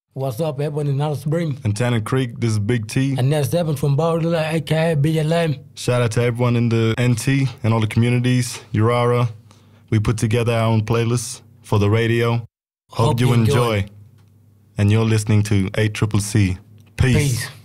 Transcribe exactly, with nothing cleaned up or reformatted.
What's up, everyone in Alice Spring? In Tanner Creek, this is Big T. And that's Devin from Bowler, a k a. B L M. Shout out to everyone in the N T and all the communities, Urara. We put together our own playlists for the radio. Hope, Hope you enjoy. enjoy. And you're listening to A C C C. Peace. Peace.